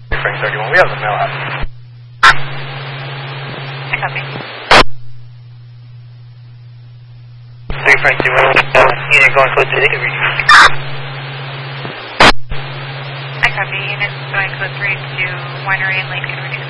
Frank 31, we have the mail out. I copy. 3 Frank 31, unit going code 3, they can read you. I copy. Unit going code 3 to Winery and Lake and reduce.